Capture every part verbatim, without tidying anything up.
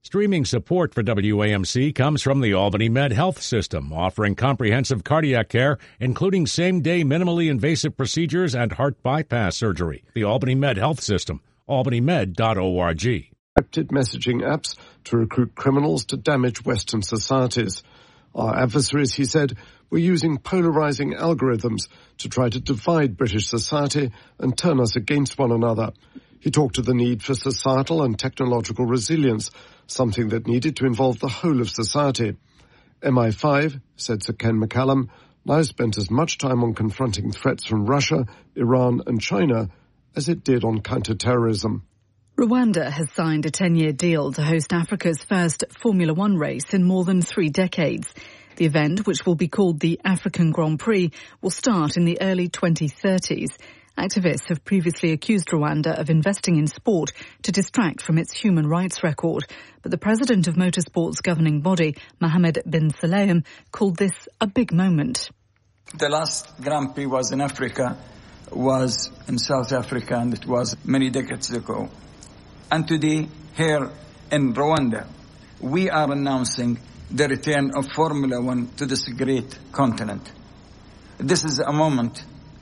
Streaming support for W A M C comes from the Albany Med Health System, offering comprehensive cardiac care, including same-day minimally invasive procedures and heart bypass surgery. The Albany Med Health System, albany med dot org. Encrypted messaging apps to recruit criminals to damage Western societies. Our adversaries, he said, were using polarizing algorithms to try to divide British society and turn us against one another. He talked of the need for societal and technological resilience, something that needed to involve the whole of society. M I five, said Sir Ken McCallum, now spent as much time on confronting threats from Russia, Iran and China as it did on counter-terrorism. Rwanda has signed a ten-year deal to host Africa's first Formula One race in more than three decades. The event, which will be called the African Grand Prix, will start in the early twenty thirties. Activists have previously accused Rwanda of investing in sport to distract from its human rights record. But the president of motorsport's governing body, Mohammed bin Salem, called this a big moment. The last Grand Prix was in Africa, was in South Africa, and it was many decades ago. And today, here in Rwanda, we are announcing the return of Formula One to this great continent. This is a moment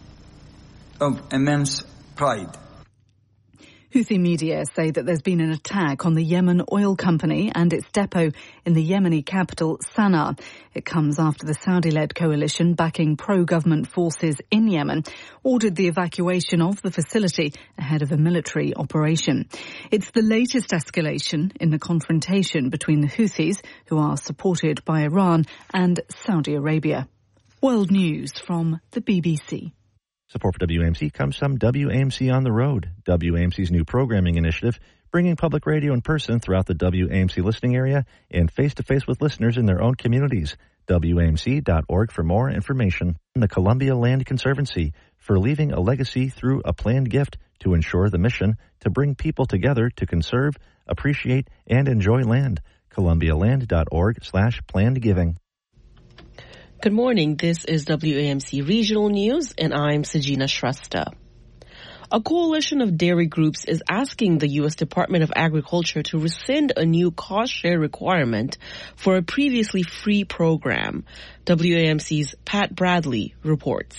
of immense pride. Houthi media say that there's been an attack on the Yemen oil company and its depot in the Yemeni capital, Sana'a. It comes after the Saudi-led coalition backing pro-government forces in Yemen ordered the evacuation of the facility ahead of a military operation. It's the latest escalation in the confrontation between the Houthis, who are supported by Iran, and Saudi Arabia. World News from the B B C. Support for W A M C comes from W A M C on the Road, W A M C's new programming initiative, bringing public radio in person throughout the W A M C listening area and face-to-face with listeners in their own communities. W A M C dot org for more information. The Columbia Land Conservancy for leaving a legacy through a planned gift to ensure the mission to bring people together to conserve, appreciate, and enjoy land. Columbia land dot org slash planned giving. Good morning. This is W A M C Regional News, and I'm Sajina Shrestha. A coalition of dairy groups is asking the U S Department of Agriculture to rescind a new cost share requirement for a previously free program. W A M C's Pat Bradley reports.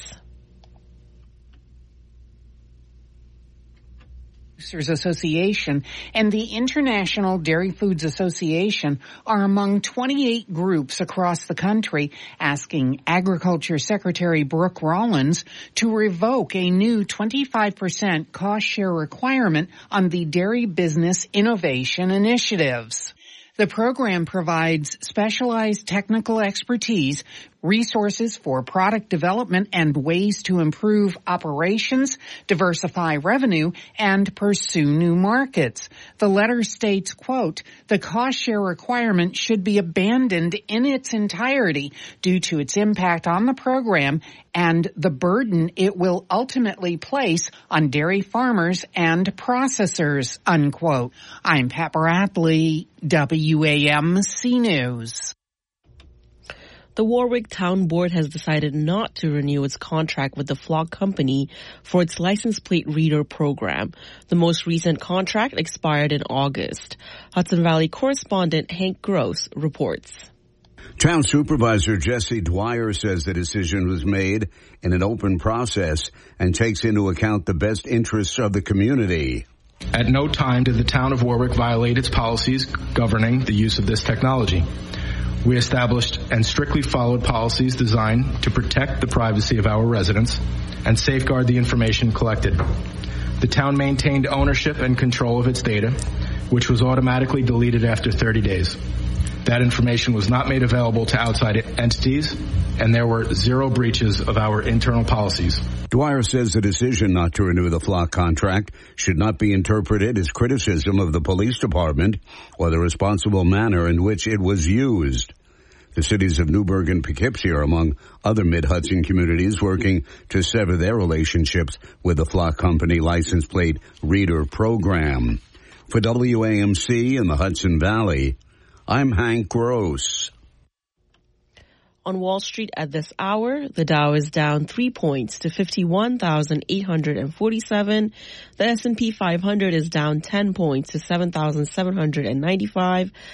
Producers Association and the International Dairy Foods Association are among twenty-eight groups across the country asking Agriculture Secretary Brooke Rollins to revoke a new twenty-five percent cost share requirement on the Dairy Business Innovation Initiatives. The program provides specialized technical expertise, resources for product development and ways to improve operations, diversify revenue, and pursue new markets. The letter states, quote, the cost share requirement should be abandoned in its entirety due to its impact on the program and the burden it will ultimately place on dairy farmers and processors, unquote. I'm Pat Bradley, W A M C News. The Warwick Town Board has decided not to renew its contract with the Flock Company for its license plate reader program. The most recent contract expired in August. Hudson Valley correspondent Hank Gross reports. Town Supervisor Jesse Dwyer says the decision was made in an open process and takes into account the best interests of the community. At no time did the town of Warwick violate its policies governing the use of this technology. We established and strictly followed policies designed to protect the privacy of our residents and safeguard the information collected. The town maintained ownership and control of its data, which was automatically deleted after thirty days. That information was not made available to outside entities, and there were zero breaches of our internal policies. Dwyer says the decision not to renew the Flock contract should not be interpreted as criticism of the police department or the responsible manner in which it was used. The cities of Newburgh and Poughkeepsie are among other Mid-Hudson communities working to sever their relationships with the Flock Company license plate reader program. For W A M C in the Hudson Valley, I'm Hank Gross. On Wall Street at this hour, the Dow is down three points to fifty-one thousand eight hundred forty-seven. The S and P five hundred is down ten points to seven thousand seven hundred ninety-five.